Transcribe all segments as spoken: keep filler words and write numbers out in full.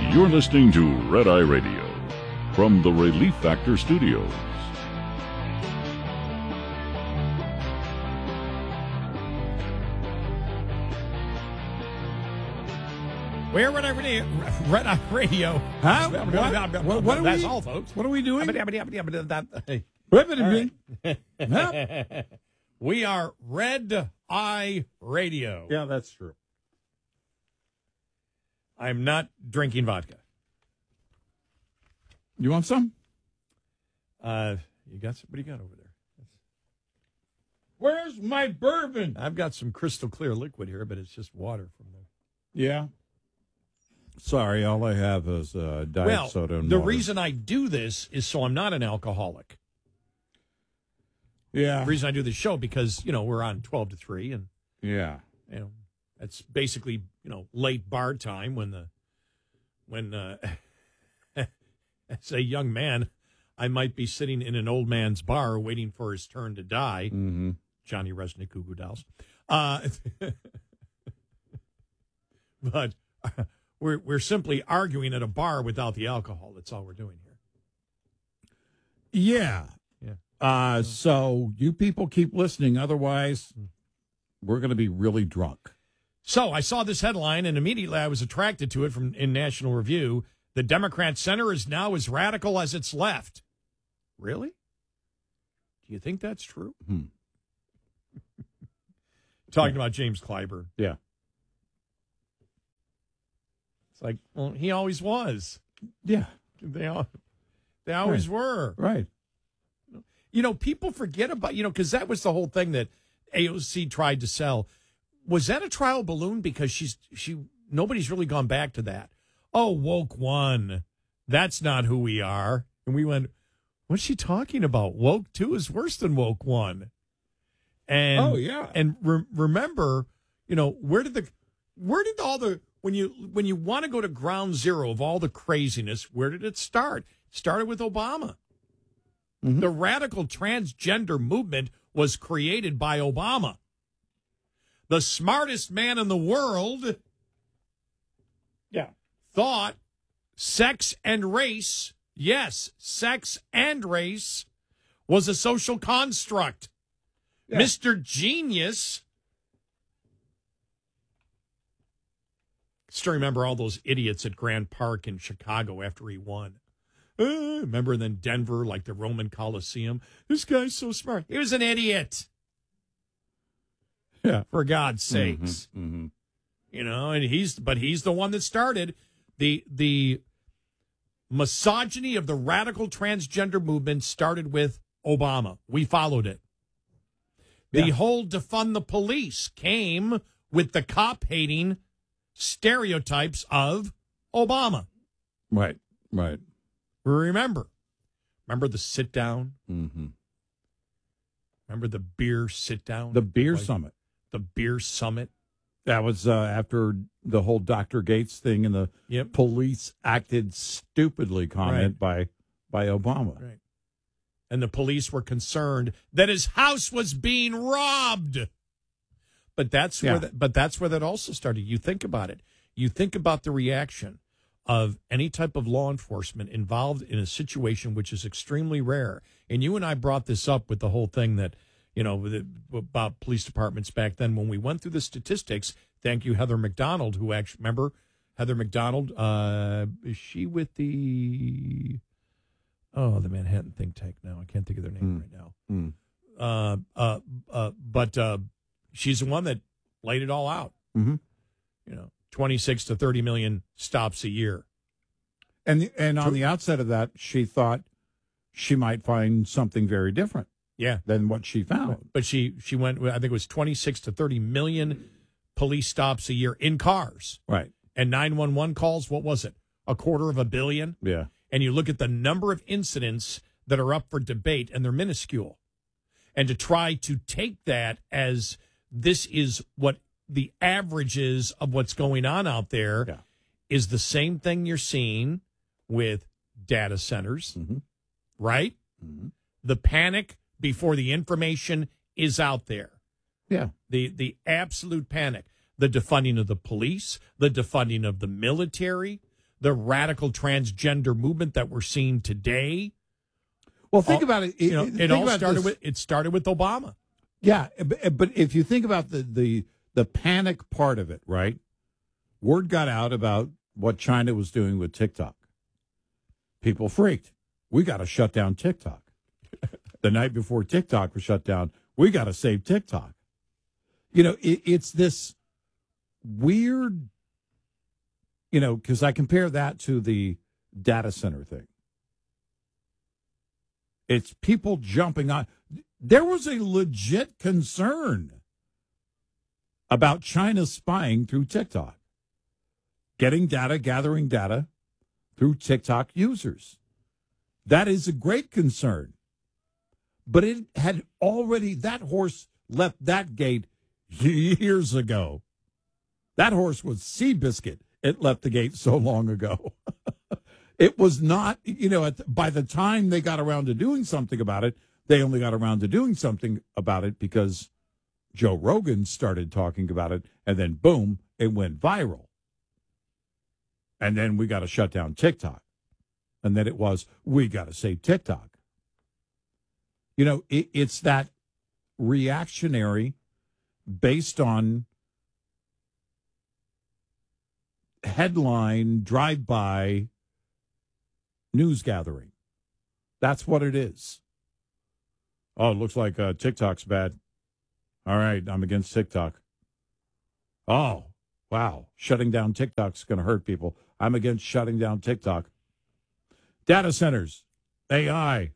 You're listening to Red Eye Radio from the Relief Factor Studios. We're Red Eye Radio. Red Eye Radio. Huh? What? What, what are That's we, all, folks. What are we doing? Hey. Right. We are Red Eye Radio. Yeah, that's true. I'm not drinking vodka. You want some? Uh, you got some, what do you got over there? Where's my bourbon? I've got some crystal clear liquid here, but it's just water from there. Yeah. Sorry, all I have is uh, diet well, soda and the water. reason I do this is so I'm not an alcoholic. Yeah. The reason I do this show because, you know, we're on twelve to three, and yeah, you know, that's basically, you know, late bar time when the when uh, as a young man, I might be sitting in an old man's bar waiting for his turn to die. Mm-hmm. Johnny Resnick, Goo Goo Dolls. Uh, but we're we're simply arguing at a bar without the alcohol. That's all we're doing here. Yeah. Yeah. Uh, so you people keep listening. Otherwise, we're going to be really drunk. So I saw this headline, and immediately I was attracted to it from in National Review. The Democrat center is now as radical as its left. Really? Do you think that's true? Hmm. Talking about James Clyburn. Yeah. It's like, well, he always was. Yeah. They all, they always right. were. Right. You know, people forget about, you know, because that was the whole thing that A O C tried to sell. Was that a trial balloon? Because she's, she, nobody's really gone back to that. Oh, woke one. That's not who we are. And we went, what's she talking about? Woke two is worse than woke one. And, oh, yeah. And re- remember, you know, where did the, where did all the, when you, when you want to go to ground zero of all the craziness, where did it start? It started with Obama. Mm-hmm. The radical transgender movement was created by Obama. The smartest man in the world, yeah, thought sex and race, yes, sex and race was a social construct. Yeah. Mister Genius. Still remember all those idiots at Grand Park in Chicago after he won. Uh, remember then Denver, like the Roman Coliseum. This guy's so smart. He was an idiot. Yeah, for God's sakes. Mm-hmm, mm-hmm. You know, and he's but he's the one that started the the misogyny of the radical transgender movement. Started with Obama. We followed it. The yeah. whole defund the police came with the cop hating stereotypes of Obama. Right, right. Remember, remember the sit down. Mm-hmm. Remember the beer sit down. The beer like, summit. The beer summit. That was uh, after the whole Doctor Gates thing and the yep. police acted stupidly comment right. by by Obama. Right. And the police were concerned that his house was being robbed. But that's yeah. where that, but that's where that also started. You think about it. You think about the reaction of any type of law enforcement involved in a situation which is extremely rare. And you and I brought this up with the whole thing that, you know, about police departments back then when we went through the statistics. Thank you, Heather McDonald, who actually, remember Heather McDonald? Uh, is she with the, oh, the Manhattan think tank now? I can't think of their name mm. right now. Mm. Uh, uh, uh, but uh, she's the one that laid it all out. Mm-hmm. You know, twenty-six to thirty million stops a year. And and on the outset of that, she thought she might find something very different. Yeah. Than what she found. But she, she went, I think it was twenty-six to thirty million police stops a year in cars. Right. And nine one one calls, what was it? A quarter of a billion? Yeah. And you look at the number of incidents that are up for debate, and they're minuscule. And to try to take that as this is what the average is of what's going on out there yeah. is the same thing you're seeing with data centers, mm-hmm. right? Mm-hmm. The panic before the information is out there. Yeah. The the absolute panic. The defunding of the police, the defunding of the military, the radical transgender movement that we're seeing today. Well, think all, about it. You know, it, it all started this. with it started with Obama. Yeah, but if you think about the, the the panic part of it, right? Word got out about what China was doing with TikTok. People freaked. We got to shut down TikTok. The night before TikTok was shut down, we got to save TikTok. You know, it, it's this weird, you know, because I compare that to the data center thing. It's people jumping on. There was a legit concern about China spying through TikTok, getting data, gathering data through TikTok users. That is a great concern. But it had already, that horse left that gate years ago. That horse was Seabiscuit. It left the gate so long ago. It was not, you know, at, by the time they got around to doing something about it, they only got around to doing something about it because Joe Rogan started talking about it, and then boom, it went viral. And then we got to shut down TikTok. And then it was, we got to save TikTok. You know, it, it's that reactionary based on headline, drive-by news gathering. That's what it is. Oh, it looks like uh, TikTok's bad. All right, I'm against TikTok. Oh, wow. Shutting down TikTok's going to hurt people. I'm against shutting down TikTok. Data centers, A I.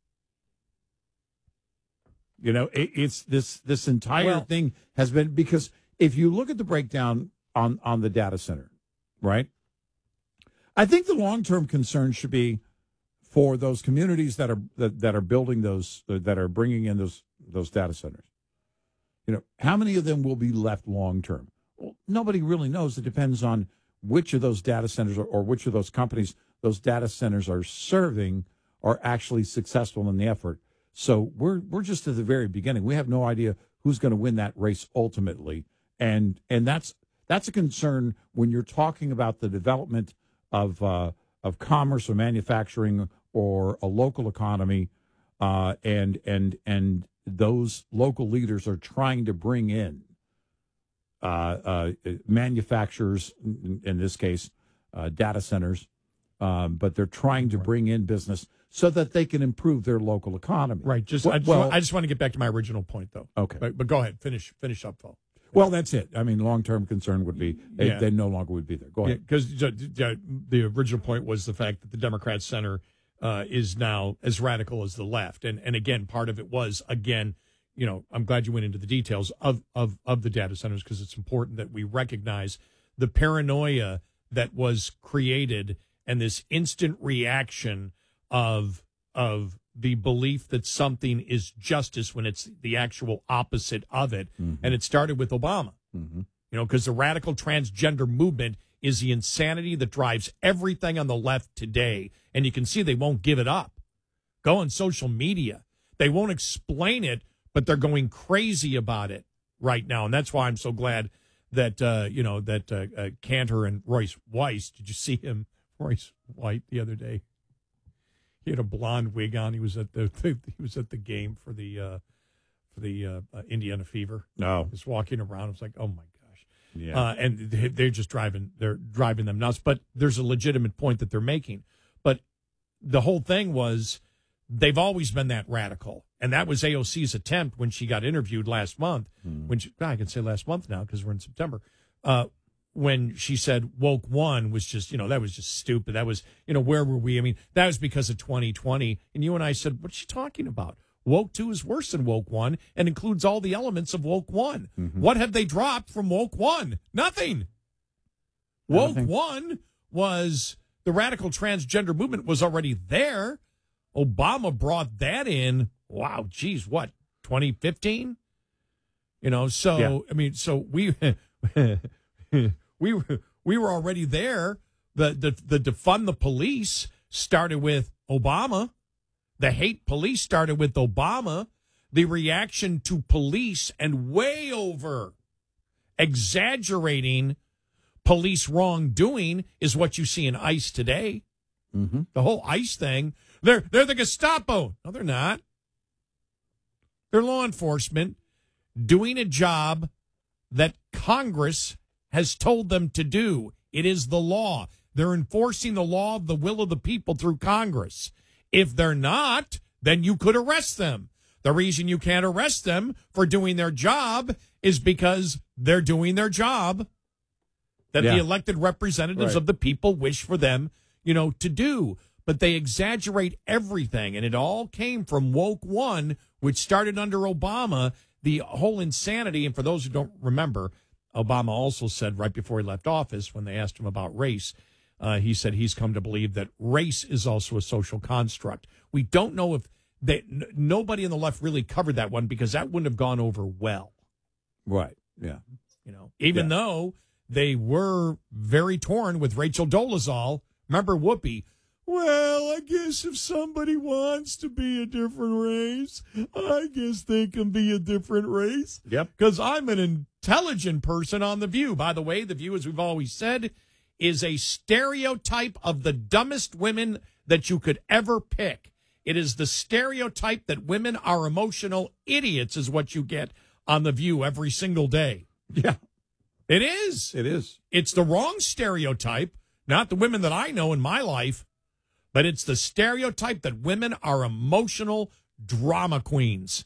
You know, it, it's this this entire Well, thing has been, because if you look at the breakdown on, on the data center, right? I think the long-term concern should be for those communities that are that, that are building those, that are bringing in those those data centers. You know, how many of them will be left long-term? Well, nobody really knows. It depends on which of those data centers or, or which of those companies those data centers are serving are actually successful in the effort. So we're we're just at the very beginning. We have no idea who's going to win that race ultimately, and and that's that's a concern when you're talking about the development of uh, of commerce or manufacturing or a local economy, uh, and and and those local leaders are trying to bring in uh, uh, manufacturers, in, in this case, uh, data centers, um, but they're trying to bring in business so that they can improve their local economy. Right. Just well, I just, well, want, I just want to get back to my original point, though. Okay. But, but go ahead. Finish finish up, Phil. Well, that's it. I mean, long-term concern would be they, Yeah. they no longer would be there. Go ahead. Because yeah, the original point was the fact that the Democrat center uh, is now as radical as the left. And, and again, part of it was, again, you know, I'm glad you went into the details of, of, of the data centers, because it's important that we recognize the paranoia that was created and this instant reaction of of the belief that something is justice when it's the actual opposite of it. Mm-hmm. And it started with Obama, mm-hmm. you know, because the radical transgender movement is the insanity that drives everything on the left today. And you can see they won't give it up. Go on social media. They won't explain it, but they're going crazy about it right now. And that's why I'm so glad that, uh, you know, that uh, uh, Cantor and Royce Weiss, did you see him, Royce White, the other day? He had a blonde wig on. He was at the he was at the game for the uh, for the uh, uh, Indiana Fever. No, he was walking around. I was like, oh my gosh, yeah. Uh, and they, they're just driving they're driving them nuts. But there's a legitimate point that they're making. But the whole thing was they've always been that radical, and that was A O C's attempt when she got interviewed last month. Hmm. When she, I can say last month now because we're in September. Uh, when she said woke one was just, you know, that was just stupid. That was, you know, where were we? I mean, that was because of twenty twenty. And you and I said, what's she talking about? Woke two is worse than woke one and includes all the elements of woke one. Mm-hmm. What have they dropped from woke one? Nothing. Woke Nothing. one was the radical transgender movement was already there. Obama brought that in. Wow. Geez, what? twenty fifteen? You know, so, yeah. I mean, so we, We were, we were already there. The, the the defund the police started with Obama. The hate police started with Obama. The reaction to police and way over exaggerating police wrongdoing is what you see in ICE today. Mm-hmm. The whole ICE thing, they're they're the Gestapo. No, they're not. They're law enforcement doing a job that Congress has told them to do. It is the law. They're enforcing the law of the will of the people through Congress. If they're not, then you could arrest them. The reason you can't arrest them for doing their job is because they're doing their job that Yeah. the elected representatives Right. of the people wish for them, you know, to do. But they exaggerate everything, and it all came from Woke One, which started under Obama, the whole insanity. And for those who don't remember, Obama also said right before he left office, when they asked him about race, uh, he said he's come to believe that race is also a social construct. We don't know if they, n- nobody on the left really covered that one because that wouldn't have gone over well. Right. Yeah. You know, even Yeah. though they were very torn with Rachel Dolezal. Remember Whoopi? Well, I guess if somebody wants to be a different race, I guess they can be a different race. Yep. Because I'm an intelligent person on The View. By the way, The View, as we've always said, is a stereotype of the dumbest women that you could ever pick. It is the stereotype that women are emotional idiots is what you get on The View every single day. Yeah. It is. It is. It's the wrong stereotype, not the women that I know in my life, but it's the stereotype that women are emotional drama queens.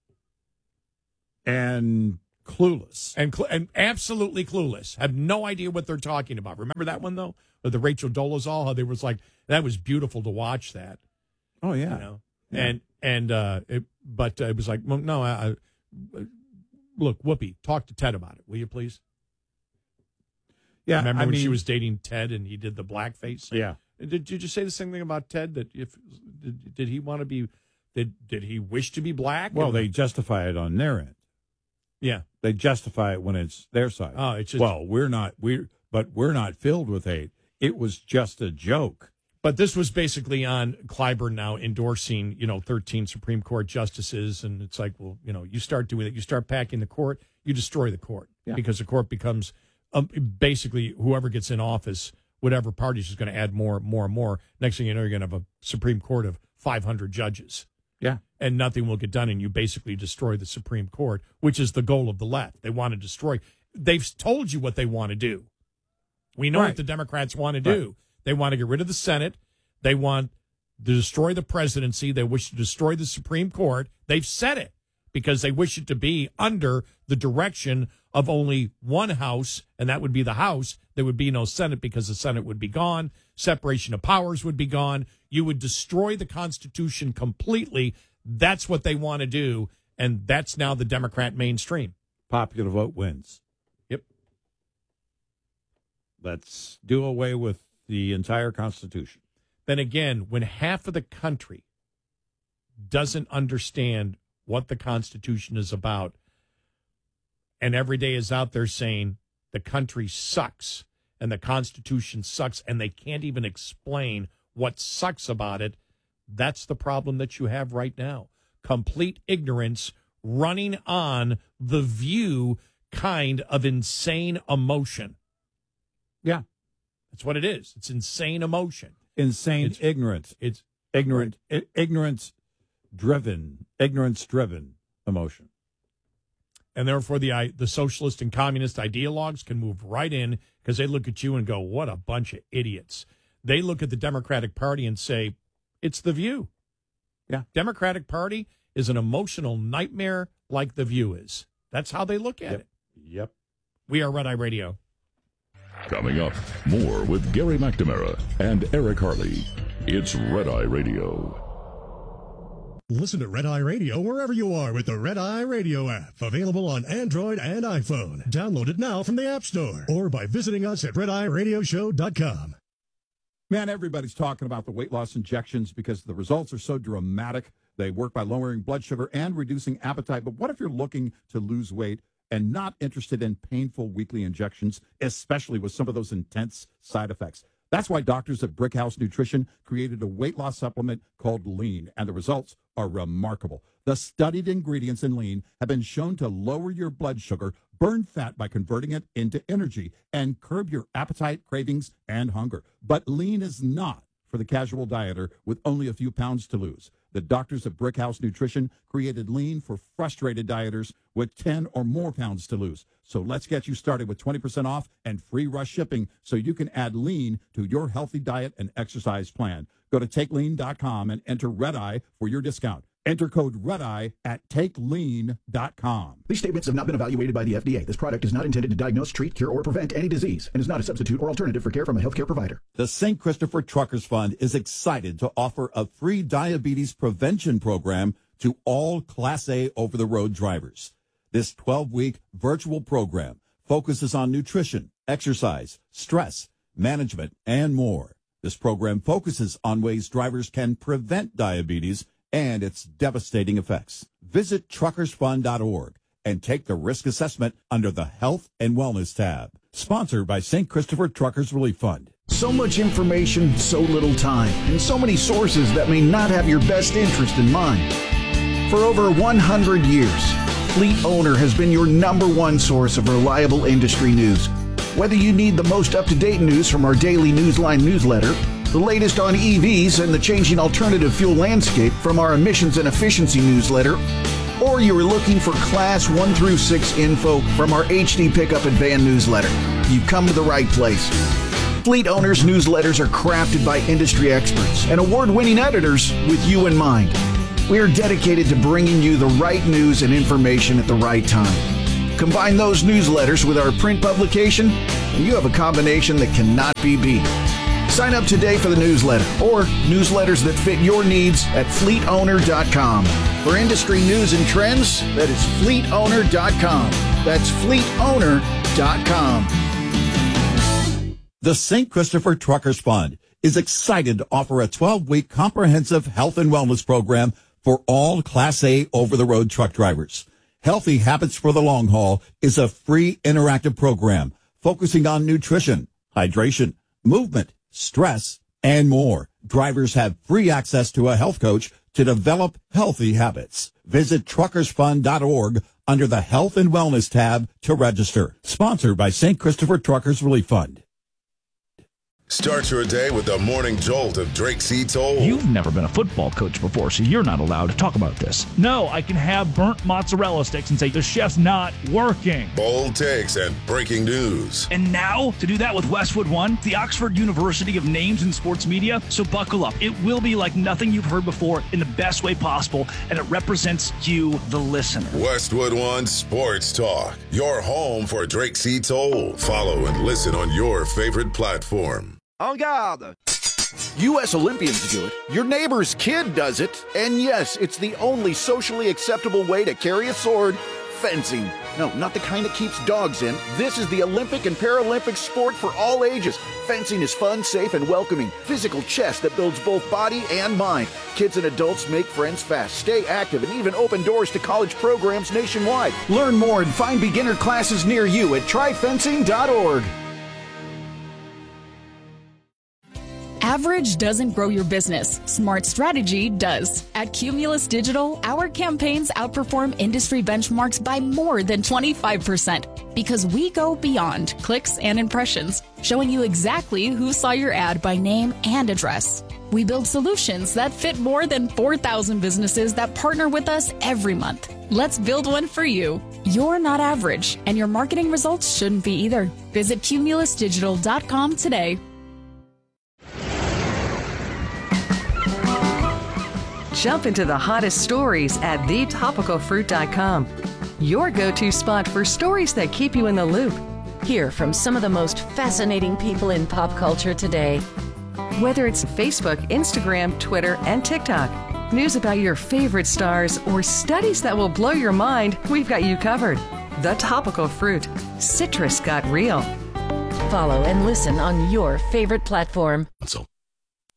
And clueless. And, cl- and absolutely clueless. Have no idea what they're talking about. Remember that one, though? With the Rachel Dolezal, how they was like, that was beautiful to watch that. Oh, yeah. You know? Yeah. And, and, uh, it, but uh, it was like, well, no, I, I, look, Whoopi, talk to Ted about it, will you please? Yeah. Remember I when mean, she was dating Ted and he did the blackface? Yeah. Did you just say the same thing about Ted? That if did, did he want to be, did did he wish to be black? Well, And- they justify it on their end. yeah. They justify it when it's their side. Oh, it's just, well, we're not. We but we're not filled with hate. It was just a joke. but this was basically on Clyburn now endorsing, you know, thirteen Supreme Court justices, and it's like, well, you know, you start doing it, you start packing the court, you destroy the court Yeah. because the court becomes um, basically whoever gets in office, whatever party is going to add more, more, and more. Next thing you know, you're going to have a Supreme Court of five hundred judges. Yeah. And nothing will get done, and you basically destroy the Supreme Court, which is the goal of the left. They want to destroy. They've told you what they want to do. We know Right. what the Democrats want to do. Right. They want to get rid of the Senate. They want to destroy the presidency. They wish to destroy the Supreme Court. They've said it because they wish it to be under the direction of only one house, and that would be the House. There would be no Senate because the Senate would be gone. Separation of powers would be gone. You would destroy the Constitution completely. That's what they want to do, and that's now the Democrat mainstream. Popular vote wins. Yep. Let's do away with the entire Constitution. Then again, when half of the country doesn't understand what the Constitution is about, and every day is out there saying the country sucks and the Constitution sucks, and they can't even explain what sucks about it, that's the problem that you have right now. Complete ignorance running on the View kind of insane emotion. Yeah. That's what it is. It's insane emotion. Insane It's- ignorance. It's Ignorant, I- ignorance driven, ignorance driven emotion. And therefore, the i- the socialist and communist ideologues can move right in because they look at you and go, what a bunch of idiots. They look at the Democratic Party and say, it's The View. Yeah. Democratic Party is an emotional nightmare like The View is. That's how they look at Yep. it. Yep. We are Red Eye Radio. Coming up, more with Gary McNamara and Eric Harley. It's Red Eye Radio. Listen to Red Eye Radio wherever you are with the Red Eye Radio app. Available on Android and iPhone. Download it now from the App Store or by visiting us at red eye radio show dot com. Man, everybody's talking about the weight loss injections because the results are so dramatic. They work by lowering blood sugar and reducing appetite. But what if you're looking to lose weight and not interested in painful weekly injections, especially with some of those intense side effects? That's why doctors at Brickhouse Nutrition created a weight loss supplement called Lean, and the results are remarkable. The studied ingredients in Lean have been shown to lower your blood sugar, Burn fat by converting it into energy and curb your appetite, cravings, and hunger. But lean is not for the casual dieter with only a few pounds to lose. The doctors of Brickhouse Nutrition created lean for frustrated dieters with ten or more pounds to lose. So let's get you started with twenty percent off and free rush shipping so you can add lean to your healthy diet and exercise plan. Go to take lean dot com and enter REDEYE for your discount. Enter code REDEYE at take lean dot com. These statements have not been evaluated by the F D A. This product is not intended to diagnose, treat, cure, or prevent any disease and is not a substitute or alternative for care from a healthcare provider. The Saint Christopher Truckers Fund is excited to offer a free diabetes prevention program to all Class A over-the-road drivers. This twelve-week virtual program focuses on nutrition, exercise, stress, management, and more. This program focuses on ways drivers can prevent diabetes and its devastating effects. Visit truckers fund dot org and take the risk assessment under the Health and Wellness tab. Sponsored by Saint Christopher Truckers Relief Fund. So much information, so little time, and so many sources that may not have your best interest in mind. For over one hundred years, Fleet Owner has been your number one source of reliable industry news. Whether you need the most up-to-date news from our daily Newsline newsletter, the latest on E Vs and the changing alternative fuel landscape from our emissions and efficiency newsletter, or you are looking for Class one through six info from our H D Pickup and Van newsletter, you've come to the right place. Fleet Owners newsletters are crafted by industry experts and award-winning editors with you in mind. We are dedicated to bringing you the right news and information at the right time. Combine those newsletters with our print publication, and you have a combination that cannot be beat. Sign up today for the newsletter or newsletters that fit your needs at fleet owner dot com. For industry news and trends, that is fleet owner dot com. That's fleet owner dot com. The Saint Christopher Truckers Fund is excited to offer a twelve-week comprehensive health and wellness program for all Class A over-the-road truck drivers. Healthy Habits for the Long Haul is a free interactive program focusing on nutrition, hydration, movement, stress, and more. Drivers have free access to a health coach to develop healthy habits. Visit truckers fund dot org under the Health and Wellness tab to register. Sponsored by Saint Christopher Truckers Relief Fund. Start your day with the morning jolt of Drake C. Toll. You've never been a football coach before, so you're not allowed to talk about this. No, I can have burnt mozzarella sticks and say the chef's not working. Bold takes and breaking news. And now, to do that with Westwood One, the Oxford University of Names in Sports Media. So buckle up. It will be like nothing you've heard before in the best way possible, and it represents you, the listener. Westwood One Sports Talk, your home for Drake C. Toll. Follow and listen on your favorite platform. En garde! U S Olympians do it, your neighbor's kid does it, and yes, it's the only socially acceptable way to carry a sword, fencing. No, not the kind that keeps dogs in. This is the Olympic and Paralympic sport for all ages. Fencing is fun, safe, and welcoming. Physical chess that builds both body and mind. Kids and adults make friends fast, stay active, and even open doors to college programs nationwide. Learn more and find beginner classes near you at try fencing dot org. Average doesn't grow your business. Smart strategy does. At Cumulus Digital, our campaigns outperform industry benchmarks by more than twenty-five percent because we go beyond clicks and impressions, showing you exactly who saw your ad by name and address. We build solutions that fit more than four thousand businesses that partner with us every month. Let's build one for you. You're not average, and your marketing results shouldn't be either. Visit cumulus digital dot com today. Jump into the hottest stories at the topical fruit dot com. Your go-to spot for stories that keep you in the loop. Hear from some of the most fascinating people in pop culture today. Whether it's Facebook, Instagram, Twitter, and TikTok, news about your favorite stars, or studies that will blow your mind, we've got you covered. The Topical Fruit. Citrus got real. Follow and listen on your favorite platform. So.